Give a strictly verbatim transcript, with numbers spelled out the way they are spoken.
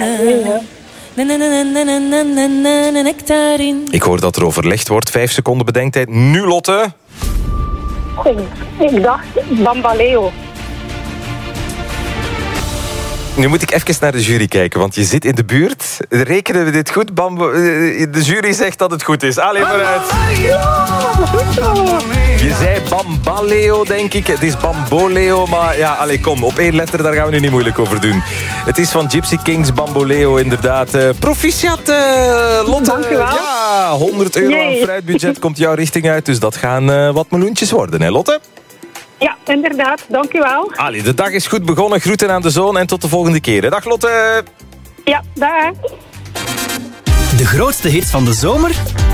nectarine. Nectarine. Ik hoor dat er overlegd wordt. Vijf seconden bedenktijd. Nu, Lotte. Ik, ik dacht Bambaleo. Nu moet ik even naar de jury kijken, want je zit in de buurt. Rekenen we dit goed? Bambo, de jury zegt dat het goed is. Allee, vooruit. Je zei Bambaleo, denk ik. Het is Bamboleo, maar ja, allee, kom. Op één letter, daar gaan we nu niet moeilijk over doen. Het is van Gypsy Kings Bamboleo, inderdaad. Uh, proficiat, uh, Lotte. Dank u wel. Ja, honderd euro aan fruitbudget komt jouw richting uit. Dus dat gaan uh, wat meloentjes worden, hè, Lotte? Ja, inderdaad. Dank u wel. Allee, de dag is goed begonnen. Groeten aan de zoon en tot de volgende keer. Dag, Lotte. Ja, dag. De grootste hits van de zomer